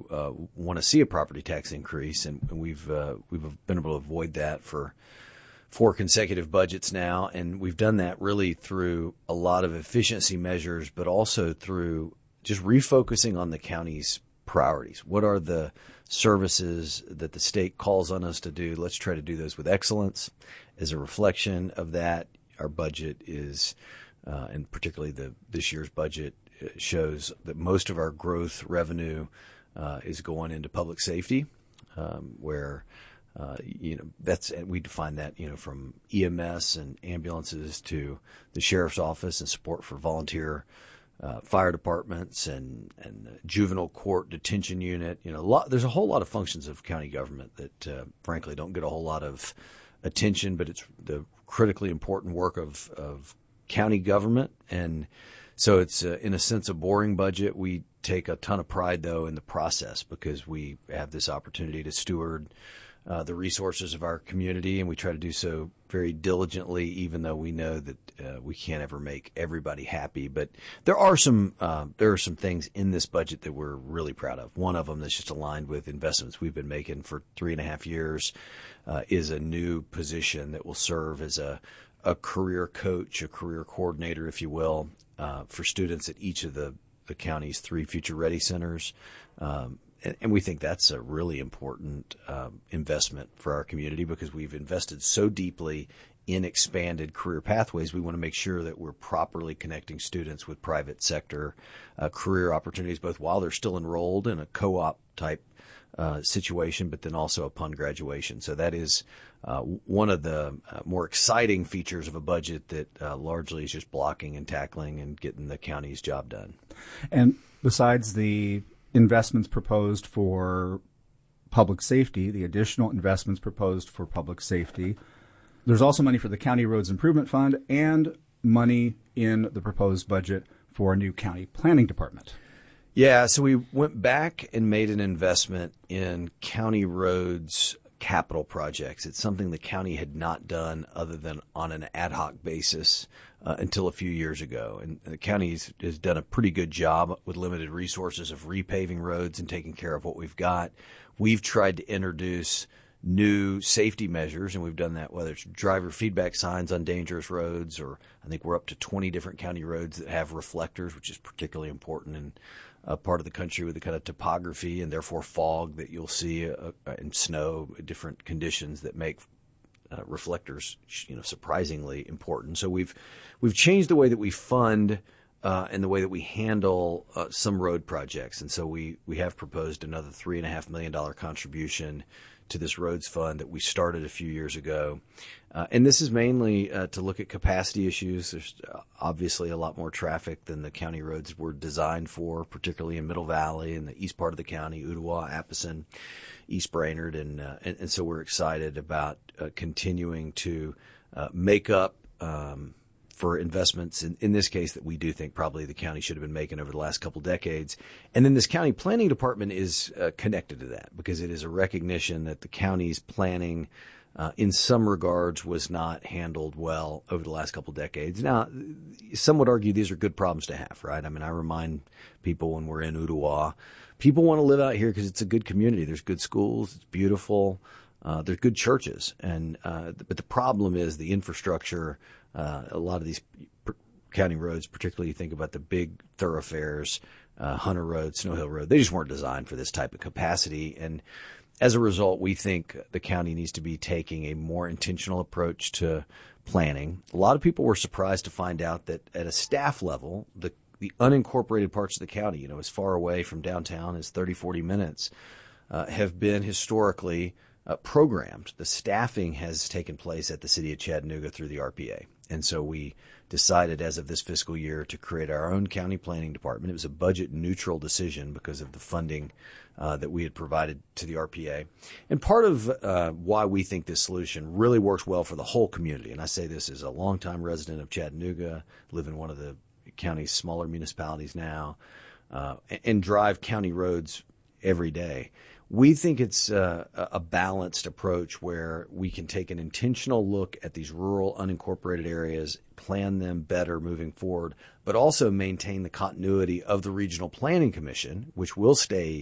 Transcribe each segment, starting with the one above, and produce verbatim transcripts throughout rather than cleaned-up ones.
uh, want to see a property tax increase, and, and we've uh, we've been able to avoid that for four consecutive budgets now, and we've done that really through a lot of efficiency measures, but also through just refocusing on the county's priorities. What are the services that the state calls on us to do? Let's try to do those with excellence. As a reflection of that, our budget is, uh, and particularly the this year's budget, shows that most of our growth revenue uh, is going into public safety, um, where Uh, you know, that's, we define that, you know, from E M S and ambulances to the sheriff's office and support for volunteer uh, fire departments and, and juvenile court detention unit. You know, a lot, there's a whole lot of functions of county government that, uh, frankly, don't get a whole lot of attention, but it's the critically important work of, of county government. And so it's, uh, in a sense, a boring budget. We take a ton of pride, though, in the process, because we have this opportunity to steward Uh, the resources of our community, and we try to do so very diligently, even though we know that uh, we can't ever make everybody happy. But there are some uh, there are some things in this budget that we're really proud of. One of them that's just aligned with investments we've been making for three and a half years uh, is a new position that will serve as a a career coach, a career coordinator, if you will, uh, for students at each of the the county's three Future Ready centers. Um, And we think that's a really important um, investment for our community, because we've invested so deeply in expanded career pathways. We want to make sure that we're properly connecting students with private sector uh, career opportunities, both while they're still enrolled in a co-op type uh, situation, but then also upon graduation. So that is uh, one of the uh, more exciting features of a budget that uh, largely is just blocking and tackling and getting the county's job done. And besides the investments proposed for public safety, the additional investments proposed for public safety, there's also money for the County Roads Improvement Fund and money in the proposed budget for a new county planning department. Yeah, so we went back and made an investment in county roads capital projects. It's something the county had not done other than on an ad hoc basis uh, until a few years ago. And the county has, has done a pretty good job with limited resources of repaving roads and taking care of what we've got. We've tried to introduce new safety measures, and we've done that whether it's driver feedback signs on dangerous roads, or I think we're up to twenty different county roads that have reflectors, which is particularly important in a part of the country with the kind of topography and therefore fog that you'll see uh, and snow, different conditions that make uh, reflectors, you know, surprisingly important. So we've we've changed the way that we fund uh, and the way that we handle uh, some road projects. And so we we have proposed another three and a half million dollar contribution to this roads fund that we started a few years ago. Uh, and this is mainly uh, to look at capacity issues. There's uh, obviously a lot more traffic than the county roads were designed for, particularly in Middle Valley and the east part of the county, Ooltewah, Appleton, East Brainerd. And, uh, and, and so we're excited about uh, continuing to uh, make up um, for investments, in, in this case, that we do think probably the county should have been making over the last couple decades. And then this county planning department is uh, connected to that, because it is a recognition that the county's planning uh, in some regards was not handled well over the last couple decades. Now, some would argue these are good problems to have, right? I mean, I remind people when we're in Ooltewah, people want to live out here because it's a good community. There's good schools. It's beautiful. Uh, there's good churches. And uh, but the problem is the infrastructure. Uh, a lot of these county roads, particularly you think about the big thoroughfares, uh, Hunter Road, Snow Hill Road, they just weren't designed for this type of capacity. And as a result, we think the county needs to be taking a more intentional approach to planning. A lot of people were surprised to find out that at a staff level, the, the unincorporated parts of the county, you know, as far away from downtown as thirty, forty minutes, uh, have been historically uh, programmed. The staffing has taken place at the city of Chattanooga through the R P A. And so we decided as of this fiscal year to create our own county planning department. It was a budget neutral decision because of the funding uh, that we had provided to the R P A. And part of uh, why we think this solution really works well for the whole community, and I say this as a longtime resident of Chattanooga, live in one of the county's smaller municipalities now, uh, and drive county roads every day. We think it's uh, a balanced approach where we can take an intentional look at these rural unincorporated areas, plan them better moving forward, but also maintain the continuity of the Regional Planning Commission, which will stay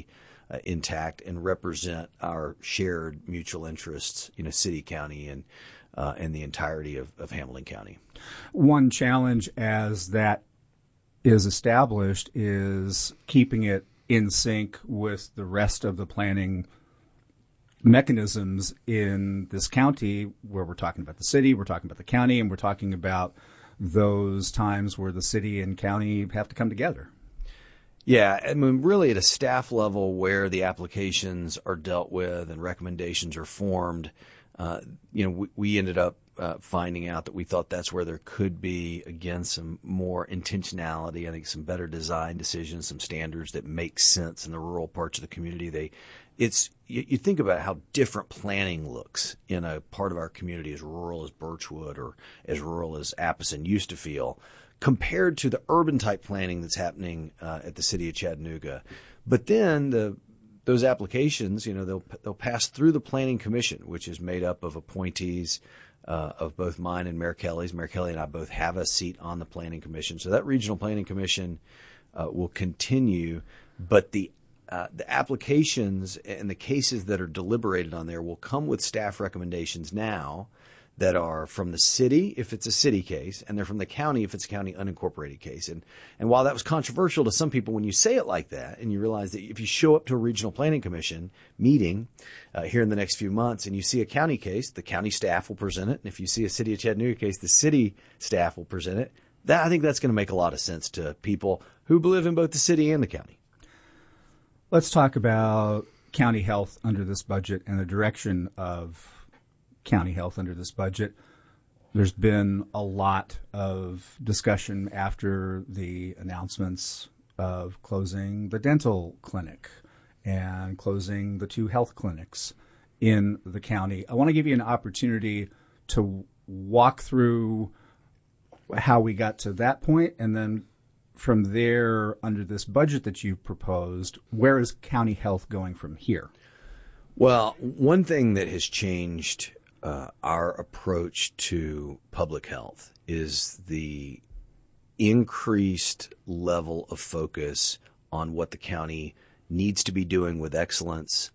uh, intact and represent our shared mutual interests, you know, city, county, and uh, and the entirety of, of Hamilton County. One challenge as that is established is keeping it in sync with the rest of the planning mechanisms in this county, where we're talking about the city, we're talking about the county, and we're talking about those times where the city and county have to come together. Yeah, I mean, really at a staff level where the applications are dealt with and recommendations are formed, uh, you know, we, we ended up uh, finding out that we thought that's where there could be, again, some more intentionality, I think some better design decisions, some standards that make sense in the rural parts of the community. They, it's you, you think about how different planning looks in a part of our community as rural as Birchwood or as rural as Appleton used to feel, compared to the urban type planning that's happening uh, at the city of Chattanooga. But then the those applications, you know, they'll they'll pass through the Planning Commission, which is made up of appointees uh, of both mine and Mayor Kelly's. Mayor Kelly and I both have a seat on the Planning Commission, so that Regional Planning Commission uh, will continue. But the uh, the applications and the cases that are deliberated on there will come with staff recommendations now that are from the city if it's a city case, and they're from the county if it's a county unincorporated case. And and while that was controversial to some people when you say it like that, and you realize that if you show up to a regional planning commission meeting uh, here in the next few months and you see a county case, the county staff will present it. And if you see a city of Chattanooga case, the city staff will present it. That I think that's going to make a lot of sense to people who live in both the city and the county. Let's talk about county health under this budget and the direction of county health under this budget. There's been a lot of discussion after the announcements of closing the dental clinic and closing the two health clinics in the county. I want to give you an opportunity to walk through how we got to that point, and then from there, under this budget that you proposed, where is county health going from here? Well, one thing that has changed Uh, our approach to public health is the increased level of focus on what the county needs to be doing with excellence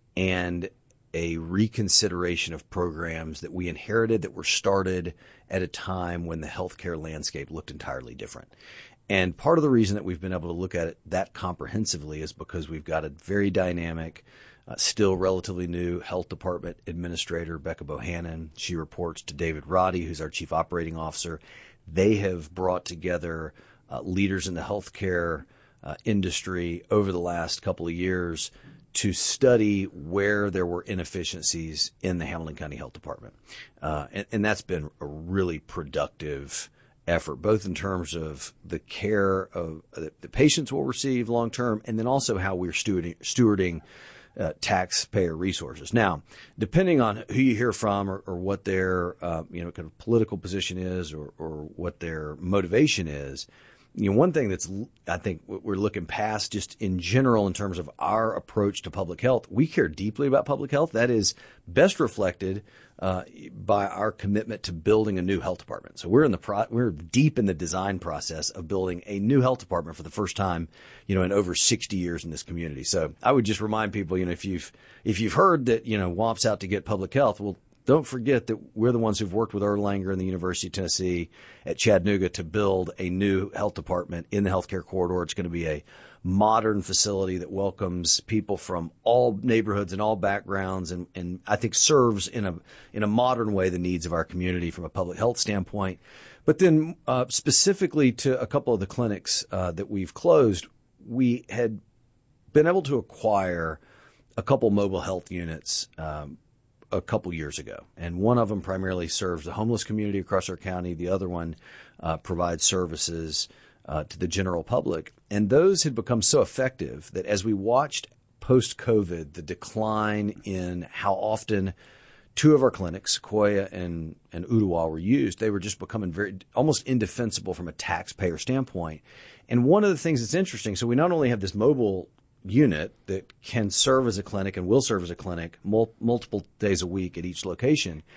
and a reconsideration of programs that we inherited that were started at a time when the healthcare landscape looked entirely different. And part of the reason that we've been able to look at it that comprehensively is because we've got a very dynamic, Uh, still relatively new health department administrator, Becca Bohannon. She reports to David Roddy, who's our chief operating officer. They have brought together uh, leaders in the healthcare uh, industry over the last couple of years to study where there were inefficiencies in the Hamilton County Health Department. Uh, and, and that's been a really productive effort, both in terms of the care of uh, the patients will receive long term, and then also how we're stewarding, stewarding Uh, taxpayer resources. Now, depending on who you hear from or, or what their uh, you know kind of political position is or, or what their motivation is, you know, one thing that's I think we're looking past just in general in terms of our approach to public health. We care deeply about public health. That is best reflected uh, by our commitment to building a new health department. So we're in the pro- we're deep in the design process of building a new health department for the first time, you know, in over sixty years in this community. So I would just remind people, you know, if you've if you've heard that, you know, W A P's out to get public health, well, don't forget that we're the ones who've worked with Erlanger and the University of Tennessee at Chattanooga to build a new health department in the healthcare corridor. It's going to be a modern facility that welcomes people from all neighborhoods and all backgrounds, and, and I think serves in a in a modern way the needs of our community from a public health standpoint. But then uh, specifically to a couple of the clinics uh, that we've closed, we had been able to acquire a couple mobile health units um, a couple years ago. And one of them primarily serves the homeless community across our county. The other one uh, provides services uh, to the general public. And those had become so effective that as we watched post-COVID, the decline in how often two of our clinics, Sequoia and, and Ooltewah, were used, they were just becoming very almost indefensible from a taxpayer standpoint. And one of the things that's interesting, so we not only have this mobile unit that can serve as a clinic and will serve as a clinic mul- multiple days a week at each location,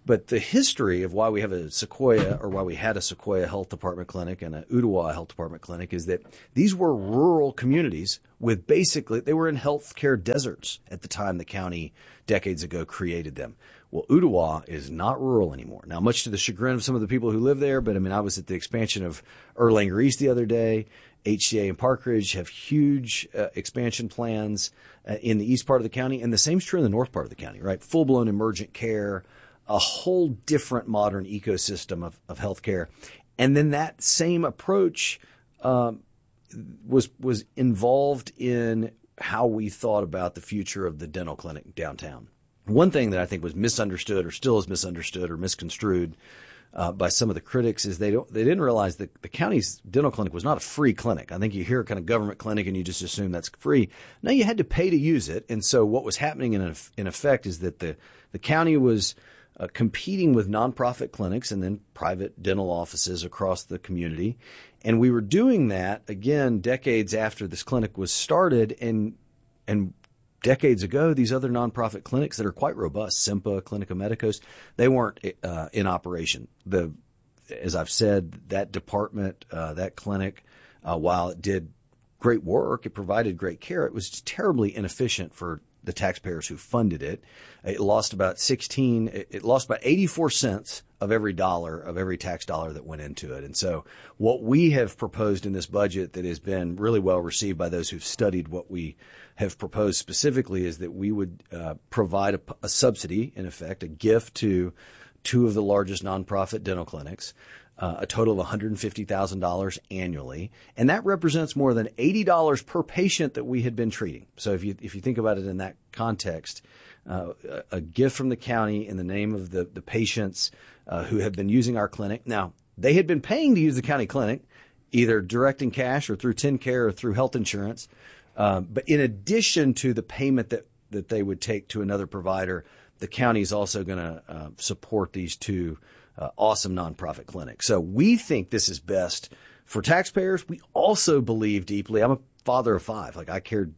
But the history of why we have a Sequoia, or why we had a Sequoia Health Department clinic and a Ooltewah Health Department clinic, is that these were rural communities with basically, they were in healthcare deserts at the time the county decades ago created them. Well, Ooltewah is not rural anymore. Now, much to the chagrin of some of the people who live there, but I mean, I was at the expansion of Erlanger East the other day. H C A and Park Ridge have huge uh, expansion plans uh, in the east part of the county, and the same is true in the north part of the county, right? Full-blown emergent care, a whole different modern ecosystem of, of healthcare. And then that same approach um, was was involved in how we thought about the future of the dental clinic downtown. One thing that I think was misunderstood, or still is misunderstood or misconstrued uh, by some of the critics, is they don't they didn't realize that the county's dental clinic was not a free clinic. I think you hear kind of government clinic and you just assume that's free. No, you had to pay to use it. And so what was happening in in effect is that the the county was uh, competing with nonprofit clinics and then private dental offices across the community. And we were doing that again decades after this clinic was started, and and decades ago, these other nonprofit clinics that are quite robust, Simpa, Clinica Medicos, they weren't uh, in operation. The, as I've said, that department, uh, that clinic, uh, while it did great work, it provided great care, it was just terribly inefficient for the taxpayers who funded it. It lost about sixteen, it lost about eighty-four cents of every dollar, of every tax dollar that went into it. And so what we have proposed in this budget that has been really well received by those who've studied what we have proposed specifically is that we would uh, provide a, a subsidy, in effect, a gift to two of the largest nonprofit dental clinics, uh, a total of one hundred fifty thousand dollars annually. And that represents more than eighty dollars per patient that we had been treating. So if you if you think about it in that context, uh, a, a gift from the county in the name of the, the patients uh, who have been using our clinic. Now, they had been paying to use the county clinic, either direct in cash or through TennCare or through health insurance. Um, but in addition to the payment that, that they would take to another provider, the county is also going to uh, support these two uh, awesome nonprofit clinics. So we think this is best for taxpayers. We also believe deeply. I'm a father of five. Like I cared,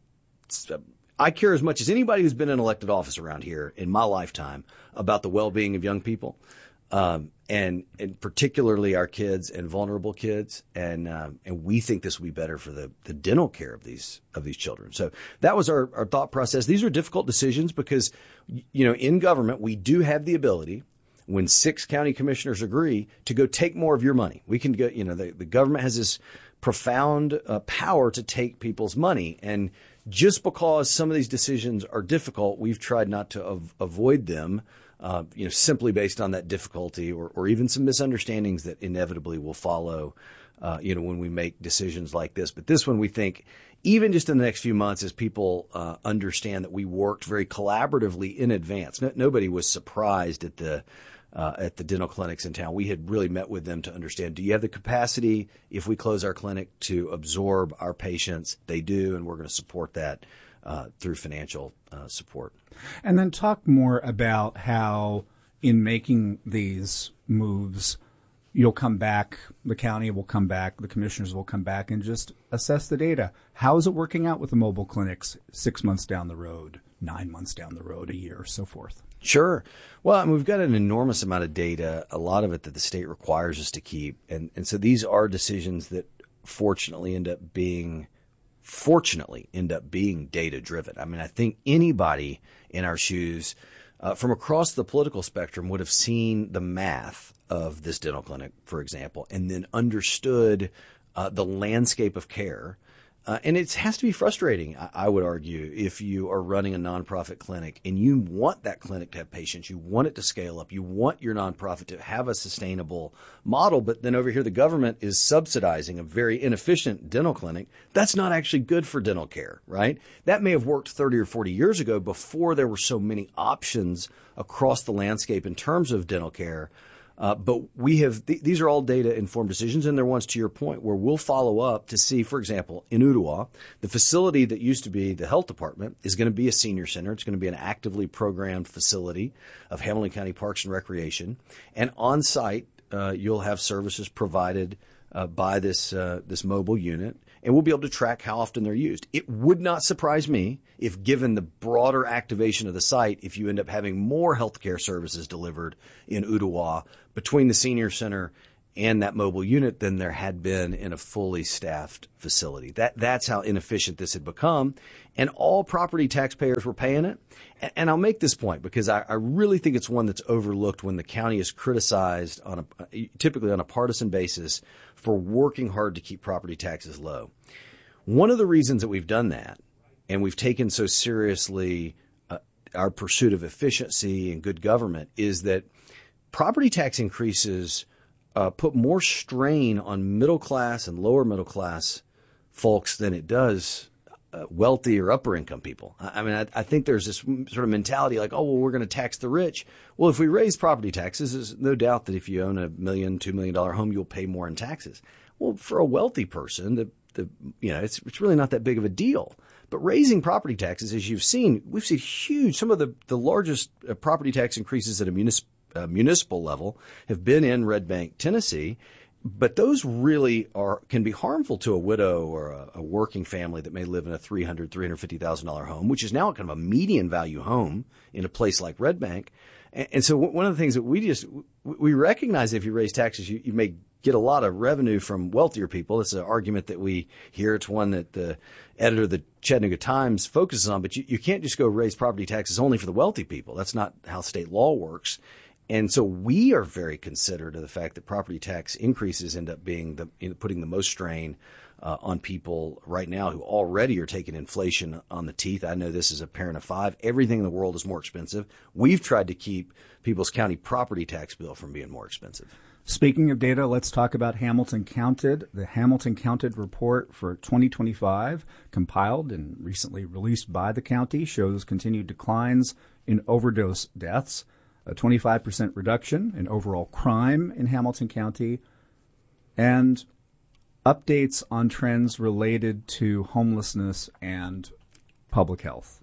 I care as much as anybody who's been in elected office around here in my lifetime about the well-being of young people. Um, and, and particularly our kids and vulnerable kids. And, um, and we think this will be better for the, the dental care of these, of these children. So that was our, our thought process. These are difficult decisions because, you know, in government, we do have the ability, when six county commissioners agree, to go take more of your money. We can go, you know, the, the government has this profound uh, power to take people's money. And just because some of these decisions are difficult, we've tried not to av- avoid them. Uh, you know, simply based on that difficulty or, or even some misunderstandings that inevitably will follow, uh, you know, when we make decisions like this. But this one, we think, even just in the next few months, as people uh, understand that we worked very collaboratively in advance. No, nobody was surprised at the uh, at the dental clinics in town. We had really met with them to understand, do you have the capacity, if we close our clinic, to absorb our patients? They do, and we're going to support that Uh, through financial uh, support. And then talk more about how in making these moves, you'll come back, the county will come back, the commissioners will come back and just assess the data. How is it working out with the mobile clinics six months down the road, nine months down the road, a year, so forth? Sure. Well, I mean, we've got an enormous amount of data, a lot of it that the state requires us to keep. And, and so these are decisions that fortunately end up being fortunately end up being data driven. I mean, I think anybody in our shoes uh, from across the political spectrum would have seen the math of this dental clinic, for example, and then understood uh, the landscape of care. Uh, and it has to be frustrating, I, I would argue, if you are running a nonprofit clinic and you want that clinic to have patients, you want it to scale up, you want your nonprofit to have a sustainable model, but then over here the government is subsidizing a very inefficient dental clinic. That's not actually good for dental care, right? That may have worked thirty or forty years ago before there were so many options across the landscape in terms of dental care. Uh, but we have, th- these are all data-informed decisions, and they're ones, to your point, where we'll follow up to see, for example, in Ooltewah, the facility that used to be the health department is going to be a senior center. It's going to be an actively programmed facility of Hamilton County Parks and Recreation. And on site, uh, you'll have services provided uh, by this uh, this mobile unit. and we'll be able to track how often they're used. It would not surprise me if, given the broader activation of the site, if you end up having more healthcare services delivered in Ottawa between the senior center and that mobile unit than there had been in a fully staffed facility. That that's how inefficient this had become, and all property taxpayers were paying it. And, and I'll make this point because I, I really think it's one that's overlooked when the county is criticized on a typically on a partisan basis for working hard to keep property taxes low. One of the reasons that we've done that, and we've taken so seriously uh, our pursuit of efficiency and good government, is that property tax increases Uh, put more strain on middle class and lower middle class folks than it does uh, wealthy or upper income people. I, I mean, I, I think there's this sort of mentality like, oh, well, we're going to tax the rich. Well, if we raise property taxes, there's no doubt that if you own a million, two million dollar home, you'll pay more in taxes. Well, for a wealthy person, the the you know, it's it's really not that big of a deal. But raising property taxes, as you've seen, we've seen huge, some of the the largest uh, property tax increases at a municipal Uh, municipal level have been in Red Bank, Tennessee, but those really are can be harmful to a widow or a, a working family that may live in a three hundred thousand dollars, three hundred fifty thousand dollars home, which is now kind of a median value home in a place like Red Bank. And, and so one of the things that we just we recognize, if you raise taxes, you, you may get a lot of revenue from wealthier people. It's an argument that we hear. It's one that the editor of the Chattanooga Times focuses on, but you, you can't just go raise property taxes only for the wealthy people. That's not how state law works. And so we are very considerate of the fact that property tax increases end up being the you know, putting the most strain uh, on people right now who already are taking inflation on the teeth. I know this as a parent of five. Everything in the world is more expensive. We've tried to keep Peoples County property tax bill from being more expensive. Speaking of data, let's talk about Hamilton Counted. The Hamilton Counted report for twenty twenty-five, compiled and recently released by the county, shows continued declines in overdose deaths, a twenty-five percent reduction in overall crime in Hamilton County, and updates on trends related to homelessness and public health.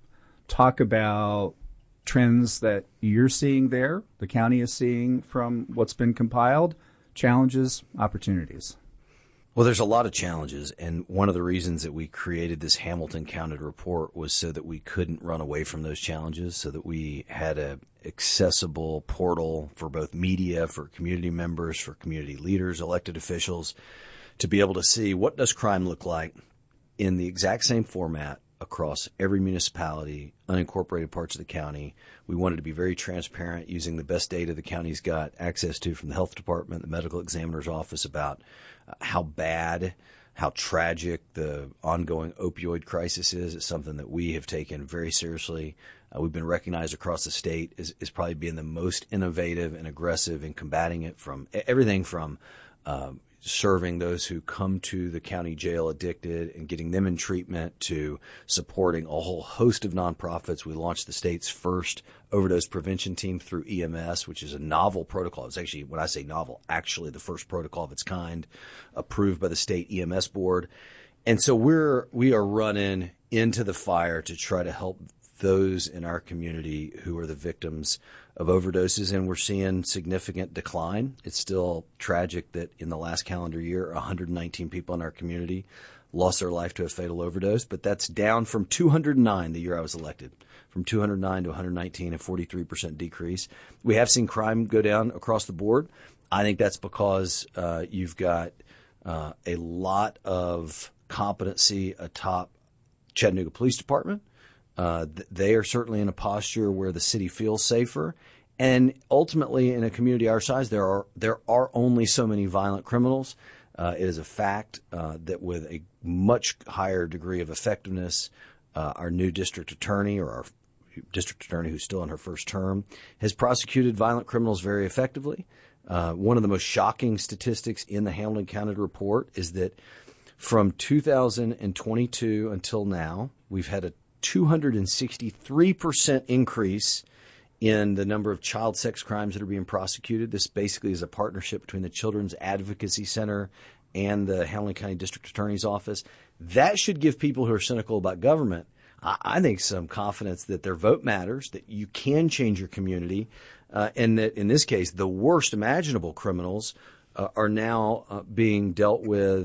Talk about trends that you're seeing there, the county is seeing from what's been compiled, challenges, opportunities. Well, there's a lot of challenges, and one of the reasons that we created this Hamilton Counted report was so that we couldn't run away from those challenges, so that we had a accessible portal for both media, for community members, for community leaders, elected officials, to be able to see what does crime look like in the exact same format across every municipality, unincorporated parts of the county. We wanted to be very transparent, using the best data the county's got access to from the health department, the medical examiner's office, about how bad, how tragic the ongoing opioid crisis is. It's something that we have taken very seriously. Uh, we've been recognized across the state as, as probably being the most innovative and aggressive in combating it, from everything from um, serving those who come to the county jail addicted and getting them in treatment, to supporting a whole host of nonprofits. We launched the state's first overdose prevention team through E M S, which is a novel protocol. It's actually, when I say novel, actually the first protocol of its kind approved by the state E M S board. And so we're, we are running into the fire to try to help those in our community who are the victims of overdoses, and we're seeing significant decline. It's still tragic that in the last calendar year, one hundred nineteen people in our community lost their life to a fatal overdose, but that's down from two hundred nine the year I was elected. From two hundred nine to one hundred nineteen, a forty-three percent decrease. We have seen crime go down across the board. I think that's because uh, you've got uh, a lot of competency atop Chattanooga Police Department. Uh, th- they are certainly in a posture where the city feels safer. And ultimately, in a community our size, there are there are only so many violent criminals. Uh, it is a fact uh, that with a much higher degree of effectiveness, uh, our new district attorney, or our district attorney who's still in her first term, has prosecuted violent criminals very effectively. Uh, one of the most shocking statistics in the Hamilton Counted report is that from two thousand twenty-two until now, we've had a two hundred sixty-three percent increase in the number of child sex crimes that are being prosecuted. This basically is a partnership between the Children's Advocacy Center and the Hamilton County District Attorney's Office. That should give people who are cynical about government, I think, some confidence that their vote matters, that you can change your community, uh, and that in this case, the worst imaginable criminals uh, are now uh, being dealt with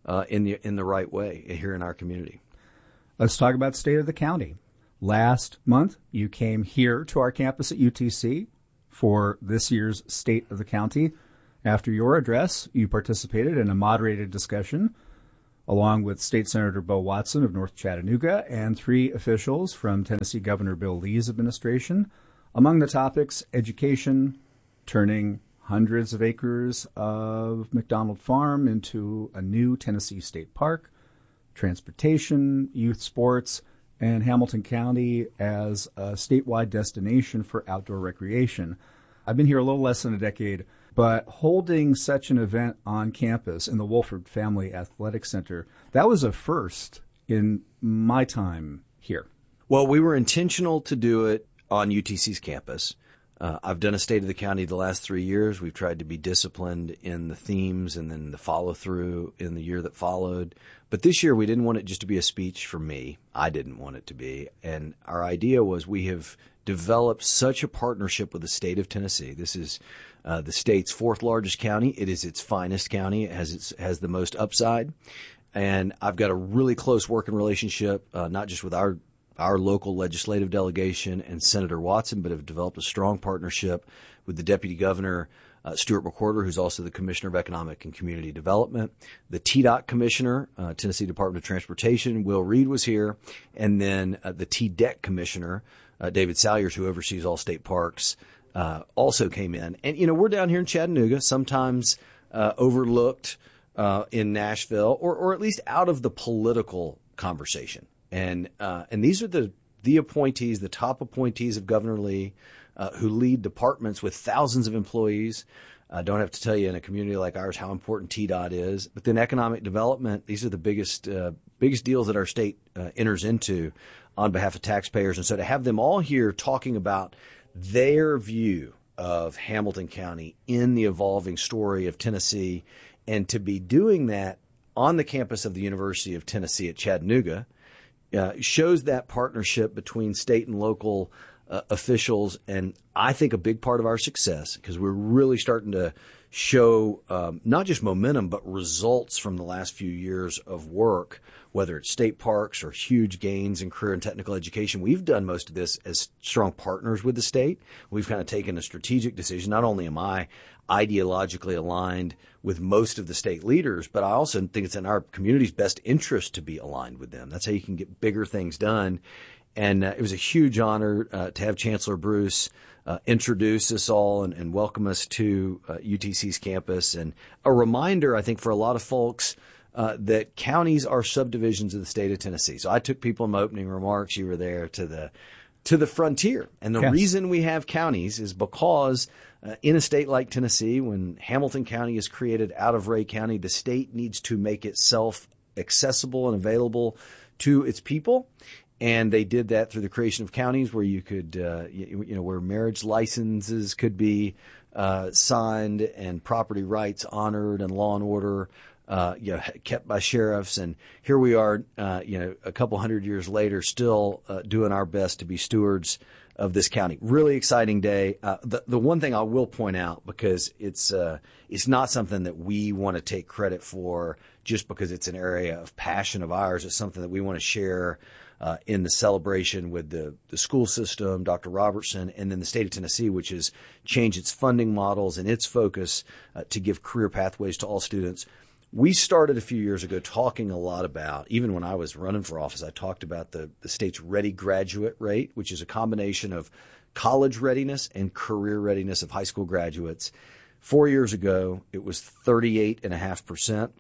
uh, in the in the right way here in our community. Let's talk about state of the county. Last month, you came here to our campus at U T C for this year's State of the County. After your address, you participated in a moderated discussion along with State Senator Bo Watson of North Chattanooga and three officials from Tennessee Governor Bill Lee's administration. Among the topics, education, turning hundreds of acres of McDonald Farm into a new Tennessee State Park, transportation, youth sports, and Hamilton County as a statewide destination for outdoor recreation. I've been here a little less than a decade, but holding such an event on campus in the Wolford Family Athletic Center, that was a first in my time here. Well, we were intentional to do it on U T C's campus. Uh, I've done a State of the County the last three years. We've tried to be disciplined in the themes and then the follow-through in the year that followed. But this year, we didn't want it just to be a speech for me. I didn't want it to be. And our idea was we have developed such a partnership with the state of Tennessee. This is uh, the state's fourth largest county. It is its finest county. It has, its, has the most upside. And I've got a really close working relationship, uh, not just with our our local legislative delegation and Senator Watson, but have developed a strong partnership with the Deputy Governor, uh, Stuart McWhorter, who's also the Commissioner of Economic and Community Development, the T DOT Commissioner, uh, Tennessee Department of Transportation, Will Reed was here, and then uh, the T D E C Commissioner, uh, David Salyers, who oversees all state parks, uh, also came in. And, you know, we're down here in Chattanooga, sometimes uh, overlooked uh, in Nashville, or, or at least out of the political conversation. And uh, and these are the the appointees, the top appointees of Governor Lee, uh, who lead departments with thousands of employees. I uh, don't have to tell you in a community like ours how important T DOT is. But then economic development, these are the biggest uh, biggest deals that our state uh, enters into on behalf of taxpayers. And so to have them all here talking about their view of Hamilton County in the evolving story of Tennessee, and to be doing that on the campus of the University of Tennessee at Chattanooga, Uh, shows that partnership between state and local uh, officials. And I think a big part of our success, because we're really starting to show um, not just momentum, but results from the last few years of work, whether it's state parks or huge gains in career and technical education. We've done most of this as strong partners with the state. We've kind of taken a strategic decision. Not only am I ideologically aligned with most of the state leaders, but I also think it's in our community's best interest to be aligned with them. That's how you can get bigger things done. And uh, it was a huge honor uh, to have Chancellor Bruce uh, introduce us all and, and welcome us to uh, U T C's campus. And a reminder, I think, for a lot of folks uh, that counties are subdivisions of the state of Tennessee. So I took people in my opening remarks, you were there, to the to the frontier. And the yes. reason we have counties is because uh, in a state like Tennessee, when Hamilton County is created out of Ray County, the state needs to make itself accessible and available to its people. And they did that through the creation of counties where you could, uh, you, you know, where marriage licenses could be uh, signed and property rights honored and law and order Uh, you know, kept by sheriffs. And here we are, uh, you know, a couple hundred years later, still uh, doing our best to be stewards of this county. Really exciting day. Uh, the the one thing I will point out, because it's uh, it's not something that we want to take credit for just because it's an area of passion of ours. It's something that we want to share uh, in the celebration with the the school system, Doctor Robertson, and then the state of Tennessee, which has changed its funding models and its focus uh, to give career pathways to all students. We started a few years ago talking a lot about, even when I was running for office, I talked about the, the state's ready graduate rate, which is a combination of college readiness and career readiness of high school graduates. Four years ago, it was thirty-eight point five percent.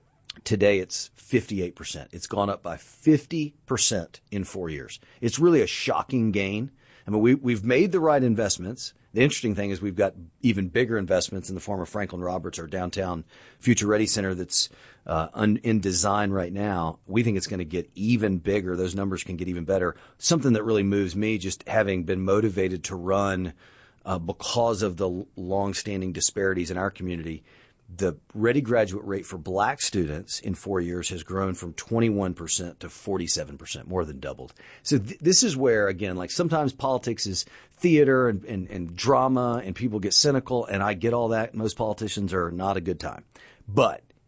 Today, it's fifty-eight percent. It's gone up by fifty percent in four years. It's really a shocking gain. I mean, we, we've made the right investments. The interesting thing is we've got even bigger investments in the form of Franklin Roberts, our downtown Future Ready Center that's uh, un, in design right now. We think it's going to get even bigger. Those numbers can get even better. Something that really moves me, just having been motivated to run uh, because of the longstanding disparities in our community. The ready graduate rate for black students in four years has grown from twenty-one percent to forty-seven percent, more than doubled. So th- this is where, again, like sometimes politics is theater and, and, and drama and people get cynical, and I get all that. Most politicians are not a good time. But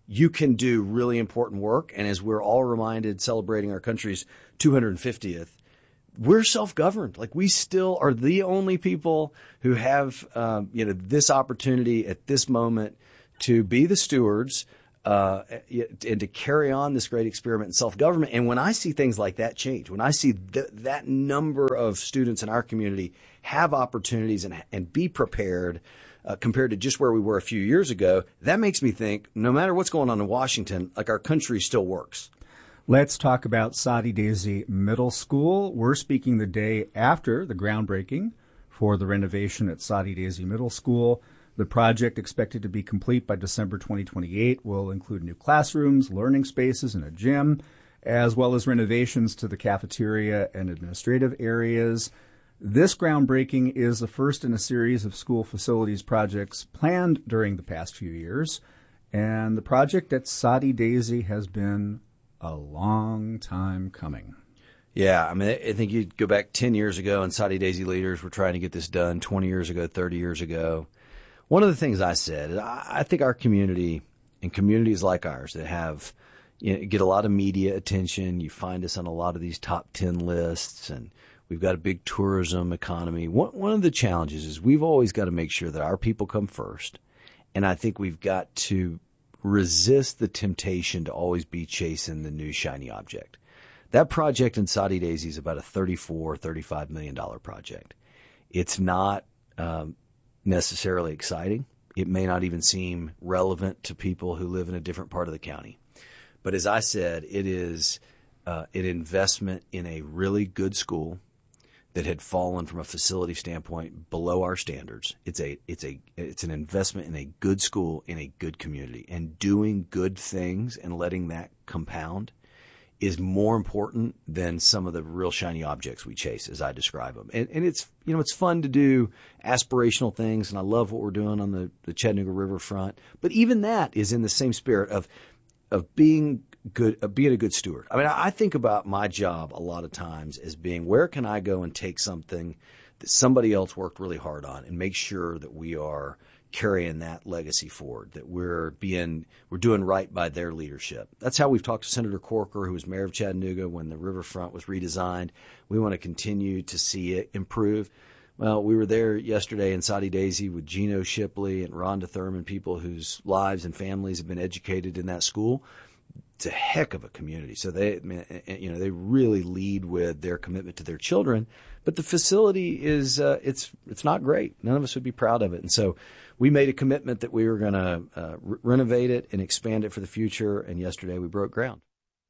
you can do really important work. And as we're all reminded, celebrating our country's two hundred fiftieth, we're self-governed. Like, we still are the only people who have, um, you know, this opportunity at this moment to be the stewards uh, and to carry on this great experiment in self-government. And when I see things like that change, when I see th- that number of students in our community have opportunities and, and be prepared uh, compared to just where we were a few years ago, that makes me think no matter what's going on in Washington, like, our country still works. Let's talk about Soddy Daisy Middle School. We're speaking the day after the groundbreaking for the renovation at Soddy Daisy Middle School. The project, expected to be complete by December twenty twenty-eight, will include new classrooms, learning spaces, and a gym, as well as renovations to the cafeteria and administrative areas. This groundbreaking is the first in a series of school facilities projects planned during the past few years, and the project at Soddy Daisy has been a long time coming. Yeah, I mean, I think you'd go back ten years ago, and Soddy Daisy leaders were trying to get this done twenty years ago, thirty years ago. One of the things I said is I think our community and communities like ours that have, you know, get a lot of media attention, you find us on a lot of these top ten lists, and we've got a big tourism economy. One, one of the challenges is we've always got to make sure that our people come first, and I think we've got to resist the temptation to always be chasing the new shiny object. That project in Soddy Daisy is about a thirty-four, thirty-five million dollars project. It's not um, necessarily exciting. It may not even seem relevant to people who live in a different part of the county. But as I said, it is uh, an investment in a really good school that had fallen from a facility standpoint below our standards. It's a it's a it's an investment in a good school in a good community, and doing good things and letting that compound is more important than some of the real shiny objects we chase, as I describe them. And, and it's, you know, it's fun to do aspirational things, and I love what we're doing on the, the Chattanooga Riverfront. But even that is in the same spirit of of being good, of being a good steward. I mean, I think about my job a lot of times as being, where can I go and take something that somebody else worked really hard on and make sure that we are carrying that legacy forward, that we're being, we're doing right by their leadership. That's how we've talked to Senator Corker, who was mayor of Chattanooga when the riverfront was redesigned. We want to continue to see it improve. Well, we were there yesterday in Soddy Daisy with Gino Shipley and Rhonda Thurman, people whose lives and families have been educated in that school. It's a heck of a community. So they, you know, they really lead with their commitment to their children. But the facility is, uh, it's, it's not great. None of us would be proud of it. And so we made a commitment that we were going to uh, re- renovate it and expand it for the future. And yesterday we broke ground.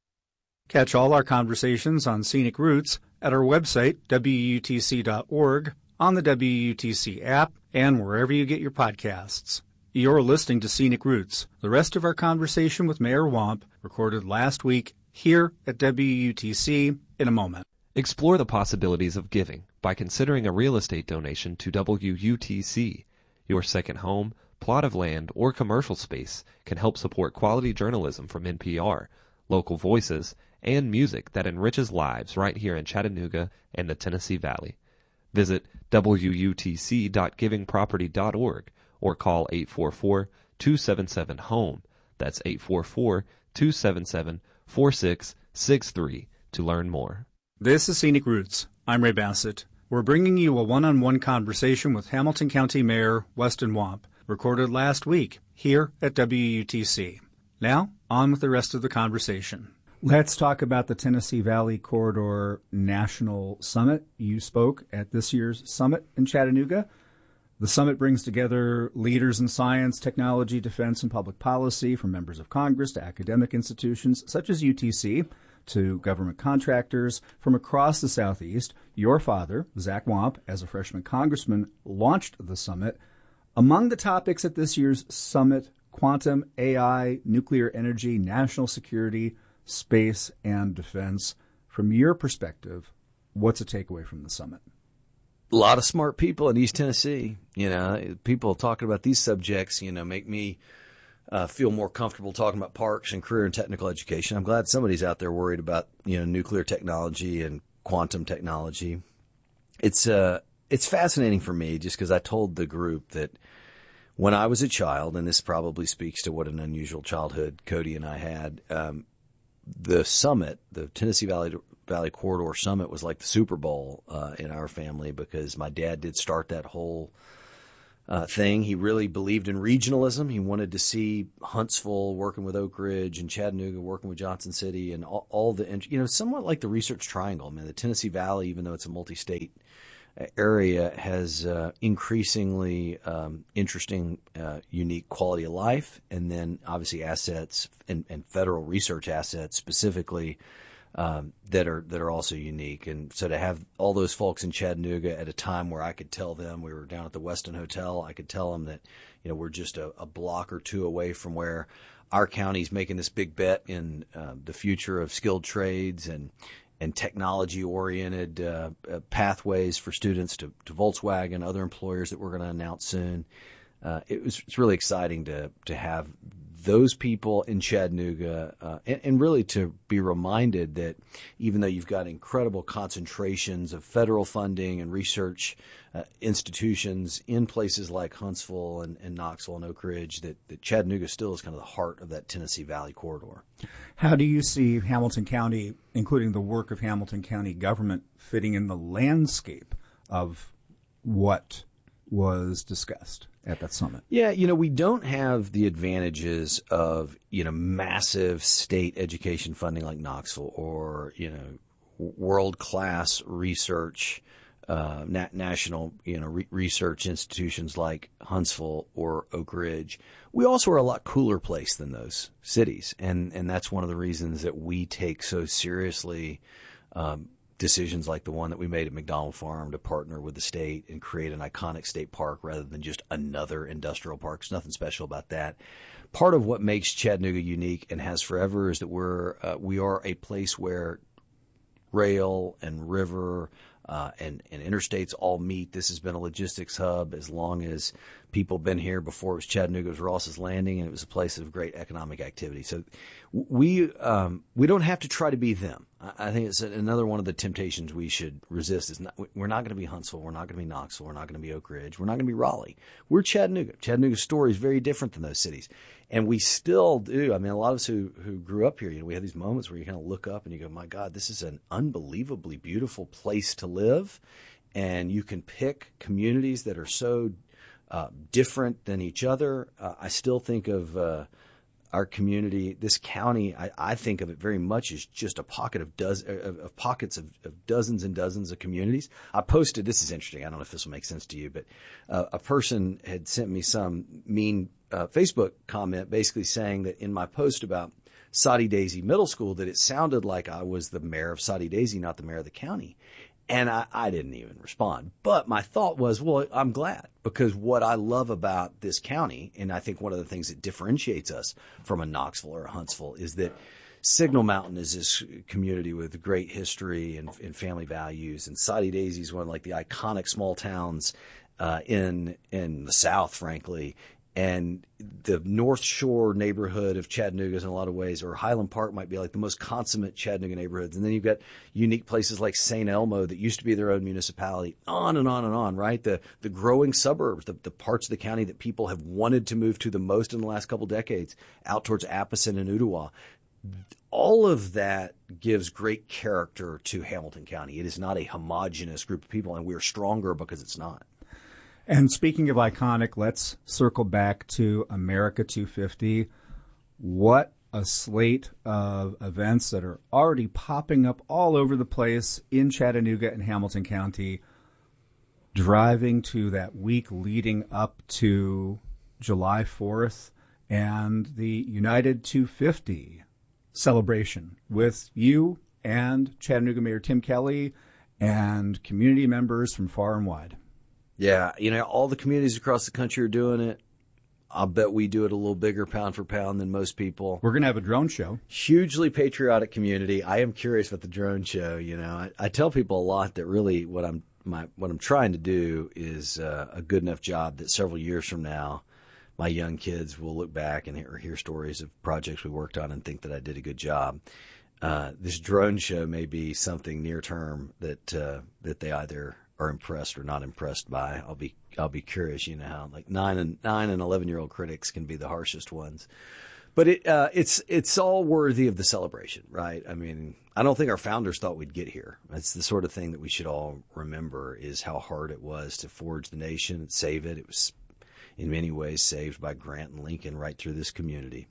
Catch all our conversations on Scenic Routes at our website, W U T C dot org, on the W U T C app, and wherever you get your podcasts. You're listening to Scenic Routes, the rest of our conversation with Mayor Wamp, recorded last week here at W U T C, in a moment. Explore the possibilities of giving by considering a real estate donation to W U T C. Your second home, plot of land, or commercial space can help support quality journalism from N P R, local voices, and music that enriches lives right here in Chattanooga and the Tennessee Valley. Visit W U T C dot giving property dot org or call eight four four, two seven seven, HOME. That's eight four four, two seven seven, four six six three to learn more. This is Scenic Routes. I'm Ray Bassett. We're bringing you a one-on-one conversation with Hamilton County Mayor Weston Wamp, recorded last week here at W U T C. Now, on with the rest of the conversation. Let's talk about the Tennessee Valley Corridor National Summit. You spoke at this year's summit in Chattanooga. The summit brings together leaders in science, technology, defense, and public policy, from members of Congress to academic institutions such as U T C to government contractors from across the Southeast. Your father, Zach Wamp, as a freshman congressman, launched the summit. Among the topics at this year's summit, quantum, A I, nuclear energy, national security, space, and defense. From your perspective, what's a takeaway from the summit? A lot of smart people in East Tennessee. You know, people talking about these subjects, you know, make me uh, feel more comfortable talking about parks and career and technical education. I'm glad somebody's out there worried about, you know, nuclear technology and quantum technology. It's uh, it's fascinating for me just because I told the group that when I was a child, and this probably speaks to what an unusual childhood Cody and I had, um, the summit, the Tennessee Valley Valley Corridor Summit, was like the Super Bowl uh, in our family, because my dad did start that whole uh, thing. He really believed in regionalism. He wanted to see Huntsville working with Oak Ridge and Chattanooga working with Johnson City, and all, all the, you know, somewhat like the Research Triangle. I mean, the Tennessee Valley, even though it's a multi-state area, has uh, increasingly um, interesting, uh, unique quality of life, and then obviously assets and, and federal research assets specifically um, that are that are also unique. And so to have all those folks in Chattanooga at a time where I could tell them, we were down at the Westin Hotel, I could tell them that, you know, we're just a, a block or two away from where our county's making this big bet in uh, the future of skilled trades and and technology-oriented uh, uh, pathways for students to, to Volkswagen, other employers that we're going to announce soon. Uh, it was it's really exciting to to have those people in Chattanooga, uh, and, and really to be reminded that even though you've got incredible concentrations of federal funding and research uh, institutions in places like Huntsville and, and Knoxville and Oak Ridge, that, that Chattanooga still is kind of the heart of that Tennessee Valley corridor. How do you see Hamilton County, including the work of Hamilton County government, fitting in the landscape of what was discussed at that summit? Yeah, you know, we don't have the advantages of, you know, massive state education funding like Knoxville, or, you know, world-class research, uh, na- national, you know, re- research institutions like Huntsville or Oak Ridge. We also are a lot cooler place than those cities, and, and that's one of the reasons that we take so seriously um, decisions like the one that we made at McDonald Farm to partner with the state and create an iconic state park rather than just another industrial park. There's nothing special about that. Part of what makes Chattanooga unique and has forever is that we're uh, we are a place where rail and river uh, and, and interstates all meet. This has been a logistics hub as long as people have been here. Before it was Chattanooga, it was Ross's Landing, and it was a place of great economic activity. So we um, we don't have to try to be them. I think it's another one of the temptations we should resist. Is not, we're not going to be Huntsville. We're not going to be Knoxville. We're not going to be Oak Ridge. We're not going to be Raleigh. We're Chattanooga. Chattanooga's story is very different than those cities. And we still do. I mean, a lot of us who, who grew up here, you know, we have these moments where you kind of look up and you go, my God, this is an unbelievably beautiful place to live. And you can pick communities that are so uh, different than each other. Uh, I still think of uh, our community, this county, I, I think of it very much as just a pocket of, doz, of, of pockets of, of dozens and dozens of communities. I posted, this is interesting, I don't know if this will make sense to you, but uh, a person had sent me some mean uh, Facebook comment basically saying that in my post about Soddy Daisy Middle School that it sounded like I was the mayor of Soddy Daisy, not the mayor of the county. And I, I didn't even respond. But my thought was, well, I'm glad, because what I love about this county, and I think one of the things that differentiates us from a Knoxville or a Huntsville, is that Signal Mountain is this community with great history and, and family values. And Soddy Daisy is one of like the iconic small towns uh, in in the South, frankly. And the North Shore neighborhood of Chattanooga is in a lot of ways, or Highland Park might be like the most consummate Chattanooga neighborhoods. And then you've got unique places like Saint Elmo that used to be their own municipality, on and on and on, right? The the growing suburbs, the, the parts of the county that people have wanted to move to the most in the last couple decades, out towards Appleton and Ottawa. All of that gives great character to Hamilton County. It is not a homogenous group of people, and we're stronger because it's not. And speaking of iconic, let's circle back to America two fifty. What a slate of events that are already popping up all over the place in Chattanooga and Hamilton County, driving to that week leading up to July fourth and the United two fifty celebration with you and Chattanooga Mayor Tim Kelly and community members from far and wide. Yeah, you know, all the communities across the country are doing it. I'll bet we do it a little bigger pound for pound than most people. We're going to have a drone show. Hugely patriotic community. I am curious about the drone show. You know, I, I tell people a lot that really what I'm my what I'm trying to do is uh, a good enough job that several years from now, my young kids will look back and hear, hear stories of projects we worked on and think that I did a good job. Uh, this drone show may be something near term that uh, that they either are impressed or not impressed by. I'll be I'll be curious. You know how like nine and nine and eleven year old critics can be the harshest ones. But it uh, it's it's all worthy of the celebration, right? I mean, I don't think our founders thought we'd get here. It's the sort of thing that we should all remember is how hard it was to forge the nation and save it. It was in many ways saved by Grant and Lincoln right through this community.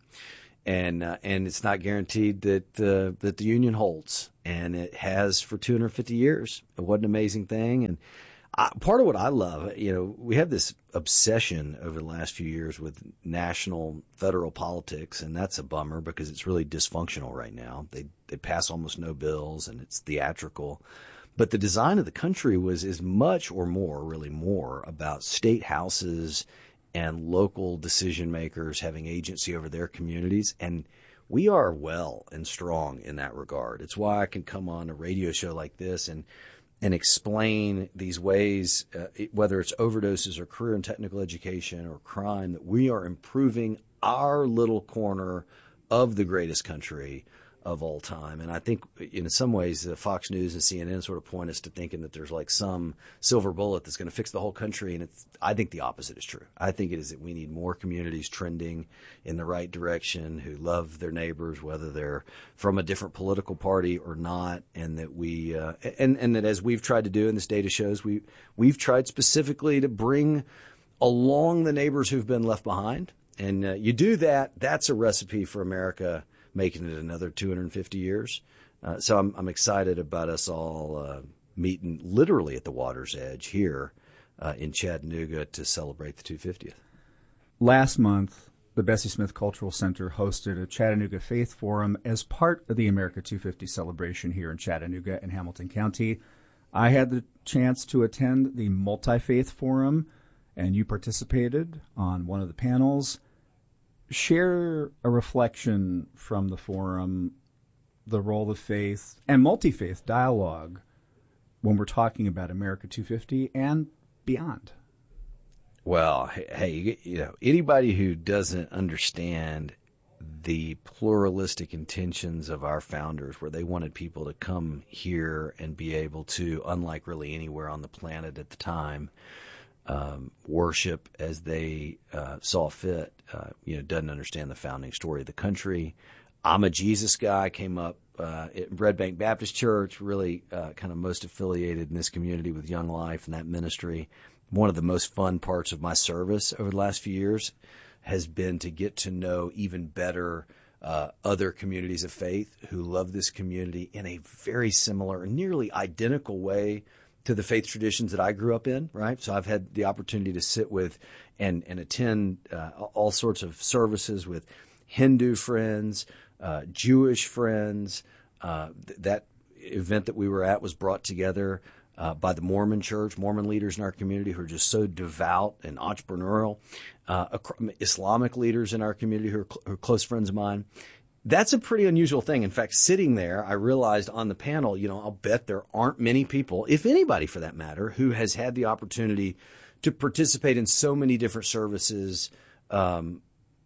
And uh, and it's not guaranteed that uh, that the Union holds, and it has for two hundred fifty years. What an amazing thing! And I, part of what I love, you know, we have this obsession over the last few years with national federal politics, and that's a bummer because it's really dysfunctional right now. They they pass almost no bills, and it's theatrical. But the design of the country was as much or more, really more, about state houses and local decision makers having agency over their communities. And we are well and strong in that regard. It's why I can come on a radio show like this and and explain these ways, uh, whether it's overdoses or career and technical education or crime, that we are improving our little corner of the greatest country of all time. And I think in some ways, uh, Fox News and C N N sort of point us to thinking that there's like some silver bullet that's going to fix the whole country. And it's, I think the opposite is true. I think it is that we need more communities trending in the right direction, who love their neighbors, whether they're from a different political party or not. And that we, uh, and, and that as we've tried to do, and this data shows, we, we've tried specifically to bring along the neighbors who've been left behind. And uh, you do that, that's a recipe for America making it another two hundred fifty years. Uh, so I'm, I'm excited about us all uh, meeting literally at the water's edge here uh, in Chattanooga to celebrate the two hundred fiftieth. Last month, the Bessie Smith Cultural Center hosted a Chattanooga Faith Forum as part of the America two fifty celebration here in Chattanooga and Hamilton County. I had the chance to attend the Multi-Faith Forum, and you participated on one of the panels. Share a reflection from the forum, the role of faith and multi-faith dialogue when we're talking about America two fifty and beyond. Well, hey, you know, anybody who doesn't understand the pluralistic intentions of our founders, where they wanted people to come here and be able to, unlike really anywhere on the planet at the time, Um, worship as they uh, saw fit, uh, you know, doesn't understand the founding story of the country. I'm a Jesus guy. I came up uh, at Red Bank Baptist Church, really uh, kind of most affiliated in this community with Young Life and that ministry. One of the most fun parts of my service over the last few years has been to get to know even better uh, other communities of faith who love this community in a very similar, nearly identical way to the faith traditions that I grew up in, right? So I've had the opportunity to sit with and, and attend uh, all sorts of services with Hindu friends, uh, Jewish friends. Uh, th- that event that we were at was brought together uh, by the Mormon Church, Mormon leaders in our community who are just so devout and entrepreneurial, uh, Islamic leaders in our community who are, cl- who are close friends of mine. That's a pretty unusual thing. In fact, sitting there, I realized on the panel, you know, I'll bet there aren't many people, if anybody for that matter, who has had the opportunity to participate in so many different services, um,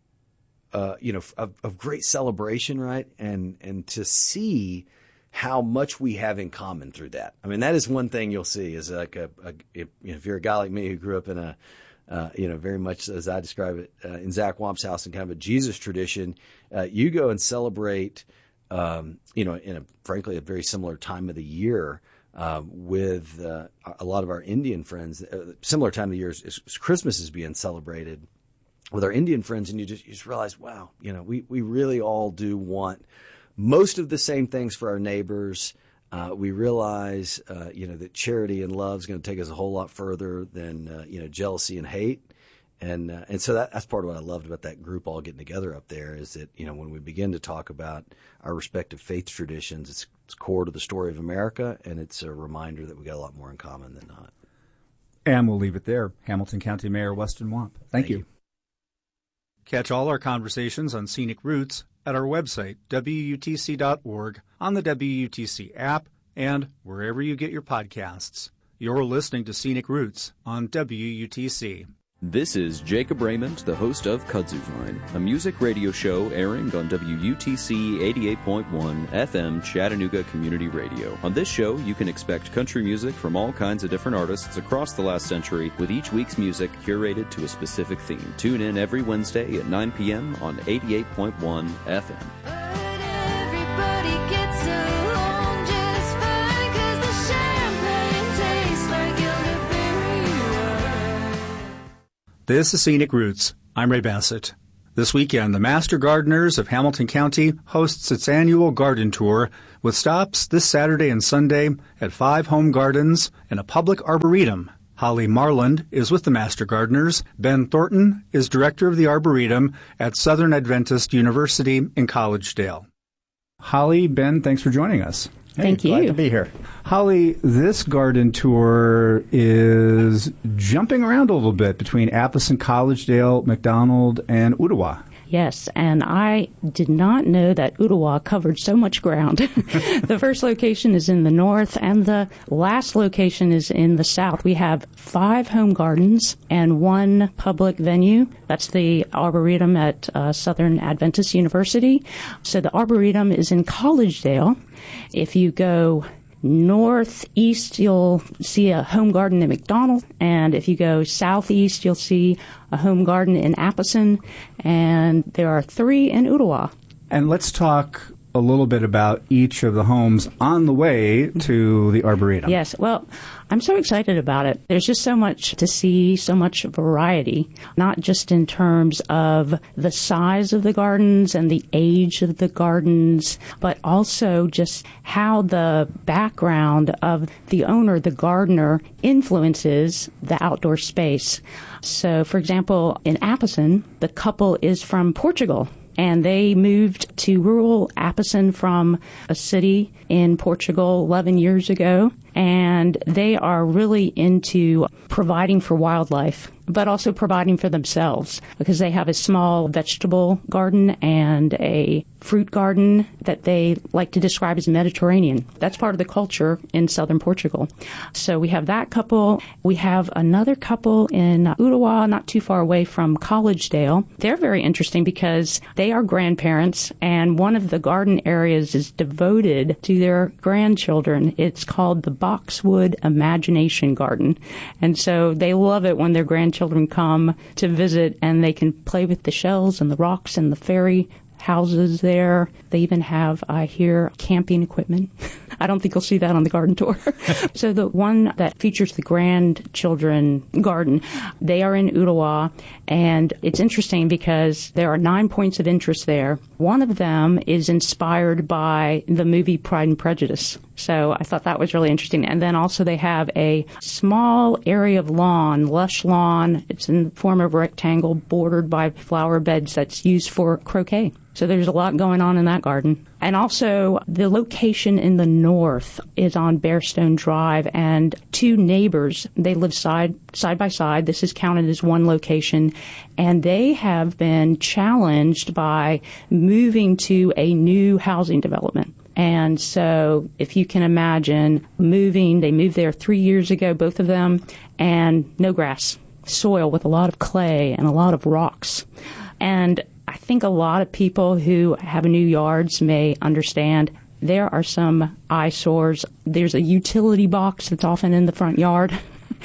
uh, you know, of, of great celebration, right? And and to see how much we have in common through that. I mean, that is one thing you'll see is like a, a if, you know, if you're a guy like me who grew up in a Uh, you know, very much as I describe it uh, in Zach Wamp's house in kind of a Jesus tradition, uh, you go and celebrate, um, you know, in a frankly a very similar time of the year uh, with uh, a lot of our Indian friends. Uh, similar time of the year is, is Christmas is being celebrated with our Indian friends, and you just, you just realize, wow, you know, we we really all do want most of the same things for our neighbors. Uh, we realize, uh, you know, that charity and love is going to take us a whole lot further than, uh, you know, jealousy and hate. And uh, and so that, that's part of what I loved about that group all getting together up there is that, you know, when we begin to talk about our respective faith traditions, it's, it's core to the story of America, and it's a reminder that we got a lot more in common than not. And we'll leave it there. Hamilton County Mayor Weston Wamp. Thank, Thank you. you. Catch all our conversations on Scenic Roots at our website, W U T C dot org, on the W U T C app, and wherever you get your podcasts. You're listening to Scenic Roots on W U T C. This is Jacob Raymond, the host of Kudzu's Line, a music radio show airing on W U T C eighty-eight point one F M Chattanooga Community Radio. On this show, you can expect country music from all kinds of different artists across the last century, with each week's music curated to a specific theme. Tune in every Wednesday at nine p.m. on eighty-eight point one F M. This is Scenic Roots. I'm Ray Bassett. This weekend, the Master Gardeners of Hamilton County hosts its annual garden tour with stops this Saturday and Sunday at five home gardens and a public arboretum. Holly Marland is with the Master Gardeners. Ben Thornton is director of the Arboretum at Southern Adventist University in Collegedale. Holly, Ben, thanks for joining us. Hey, Thank you. Glad to be here. Holly, this garden tour is jumping around a little bit between Appleton, Collegedale, McDonald, and Ooltewah. Yes, and I did not know that Ooltewah covered so much ground. The first location is in the north, and the last location is in the south. We have five home gardens and one public venue. That's the Arboretum at uh, Southern Adventist University. So the Arboretum is in Collegedale. If you go northeast, you'll see a home garden in McDonald, and if you go southeast, you'll see a home garden in Appleton, and there are three in Ooltewah. And let's talk a little bit about each of the homes on the way to the Arboretum. Yes, well, I'm so excited about it. There's just so much to see, so much variety, not just in terms of the size of the gardens and the age of the gardens, but also just how the background of the owner, the gardener, influences the outdoor space. So, for example, in Appleton, the couple is from Portugal. And they moved to rural Appleton from a city in Portugal eleven years ago. And they are really into providing for wildlife, but also providing for themselves, because they have a small vegetable garden and a fruit garden that they like to describe as Mediterranean. That's part of the culture in southern Portugal. So we have that couple. We have another couple in Ooltewah, not too far away from Collegedale. They're very interesting because they are grandparents, and one of the garden areas is devoted to their grandchildren. It's called the Boxwood Imagination Garden. And so they love it when their grandchildren come to visit and they can play with the shells and the rocks and the fairy houses there. They even have, I hear, camping equipment. I don't think you'll see that on the garden tour. So the one that features the grandchildren garden, they are in Ooltewah, and it's interesting because there are nine points of interest there. One of them is inspired by the movie Pride and Prejudice. So I thought that was really interesting. And then also they have a small area of lawn, lush lawn. It's in the form of a rectangle bordered by flower beds that's used for croquet. So there's a lot going on in that garden. And also the location in the north is on Bearstone Drive, and two neighbors, they live side side by side. This is counted as one location, and they have been challenged by moving to a new housing development. And so if you can imagine moving, they moved there three years ago, both of them, and no grass, soil with a lot of clay and a lot of rocks. And I think a lot of people who have new yards may understand there are some eyesores. There's a utility box that's often in the front yard.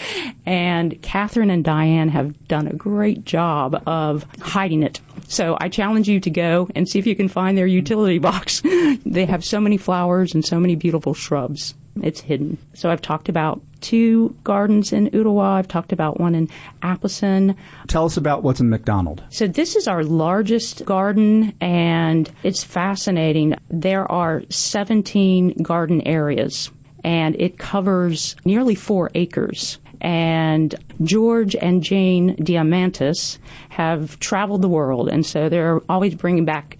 And Catherine and Diane have done a great job of hiding it. So I challenge you to go and see if you can find their utility box. They have so many flowers and so many beautiful shrubs. It's hidden. So I've talked about two gardens in Ooltewah. I've talked about one in Appleton. Tell us about what's in McDonald. So this is our largest garden, and it's fascinating. There are seventeen garden areas, and it covers nearly four acres. And George and Jane Diamantis have traveled the world, and so they're always bringing back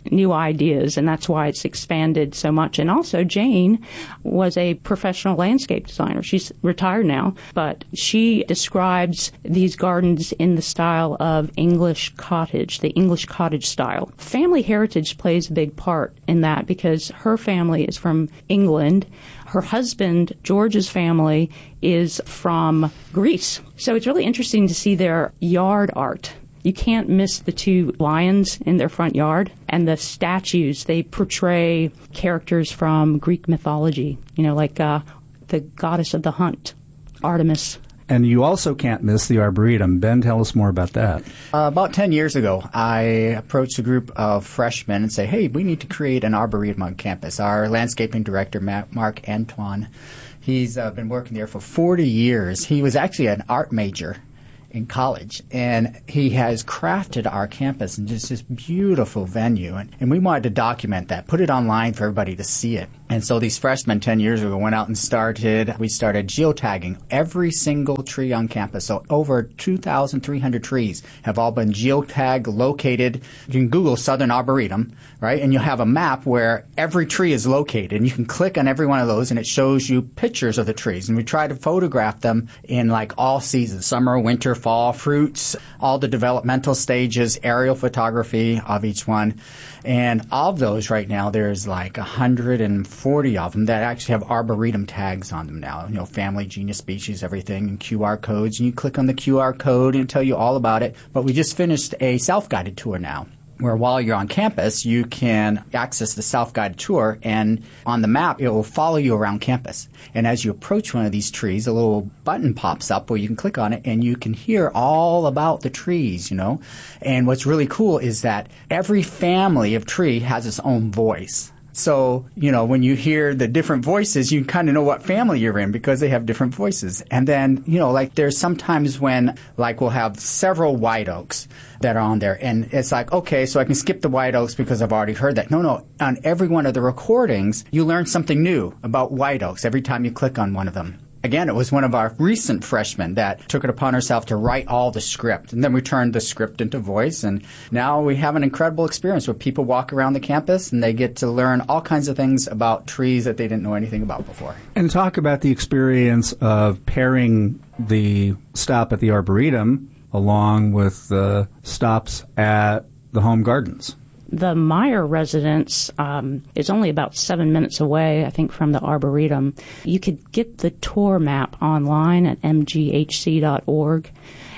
new ideas, and that's why it's expanded so much. And also, Jane was a professional landscape designer. She's retired now, but she describes these gardens in the style of English cottage, the English cottage style. Family heritage plays a big part in that because her family is from England. Her husband, George's family, is from Greece. So it's really interesting to see their yard art. You can't miss the two lions in their front yard and the statues. They portray characters from Greek mythology, you know, like uh, the goddess of the hunt, Artemis. And you also can't miss the Arboretum. Ben, tell us more about that. Uh, about ten years ago, I approached a group of freshmen and say, hey, we need to create an Arboretum on campus. Our landscaping director, Mark Antoine, he's uh, been working there for forty years. He was actually an art major in college, and he has crafted our campus in just this beautiful venue. And, and we wanted to document that, put it online for everybody to see it. And so these freshmen ten years ago went out and started, we started geotagging every single tree on campus. So over two thousand three hundred trees have all been geotagged, located. You can Google Southern Arboretum, right? And you'll have a map where every tree is located. And you can click on every one of those and it shows you pictures of the trees. And we try to photograph them in like all seasons, summer, winter, fall, fruits, all the developmental stages, aerial photography of each one. And of those right now, there's like one hundred forty of them that actually have Arboretum tags on them now. You know, family, genus, species, everything, and Q R codes. And you click on the Q R code and it'll tell you all about it. But we just finished a self-guided tour now, where while you're on campus, you can access the self-guided tour, and on the map, it will follow you around campus. And as you approach one of these trees, a little button pops up where you can click on it, and you can hear all about the trees, you know. And what's really cool is that every family of tree has its own voice. So, you know, when you hear the different voices, you kind of know what family you're in because they have different voices. And then, you know, like there's sometimes when, like, we'll have several white oaks that are on there. And it's like, okay, so I can skip the white oaks because I've already heard that. No, no. On every one of the recordings, you learn something new about white oaks every time you click on one of them. Again, it was one of our recent freshmen that took it upon herself to write all the script. And then we turned the script into voice. And now we have an incredible experience where people walk around the campus and they get to learn all kinds of things about trees that they didn't know anything about before. And talk about the experience of pairing the stop at the Arboretum along with the stops at the home gardens. The Meyer residence um, is only about seven minutes away, I think, from the Arboretum. You could get the tour map online at m g h c dot org.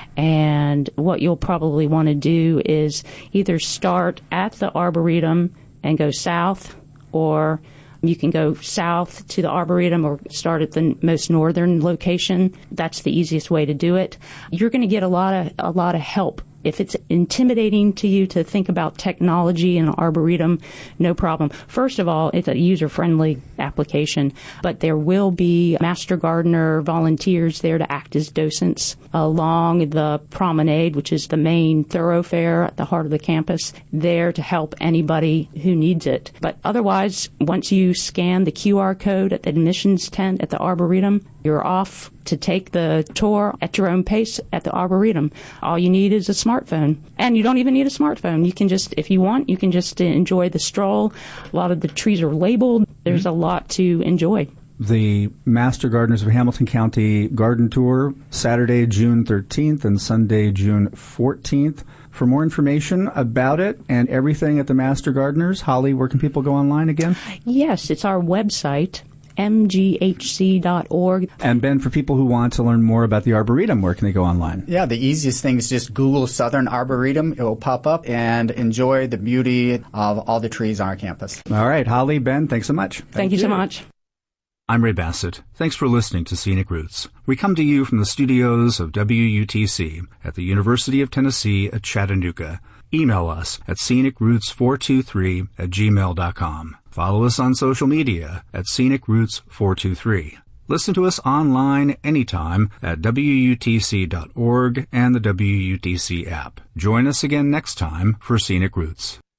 And what you'll probably want to do is either start at the Arboretum and go south, or you can go south to the Arboretum or start at the most northern location. That's the easiest way to do it. You're going to get a lot of a lot of help. If it's intimidating to you to think about technology in an Arboretum, no problem. First of all, it's a user-friendly application, but there will be master gardener volunteers there to act as docents along the promenade, which is the main thoroughfare at the heart of the campus, there to help anybody who needs it. But otherwise, once you scan the Q R code at the admissions tent at the Arboretum, you're off to take the tour at your own pace at the Arboretum. All you need is a smartphone. And you don't even need a smartphone. You can just, if you want, you can just enjoy the stroll. A lot of the trees are labeled. There's a lot to enjoy. The Master Gardeners of Hamilton County Garden Tour, Saturday, June thirteenth and Sunday, June fourteenth. For more information about it and everything at the Master Gardeners, Holly, where can people go online again? Yes, it's our website, m g h c dot org. And Ben, for people who want to learn more about the Arboretum, where can they go online? Yeah, the easiest thing is just Google Southern Arboretum. It will pop up, and enjoy the beauty of all the trees on our campus. All right, Holly, Ben, thanks so much. Thank, Thank you, you so much. I'm Ray Bassett. Thanks for listening to Scenic Roots. We come to you from the studios of W U T C at the University of Tennessee at Chattanooga. Email us at scenic roots four two three at gmail dot com. Follow us on social media at scenic roots four two three. Listen to us online anytime at w u t c dot org and the W U T C app. Join us again next time for Scenic Roots.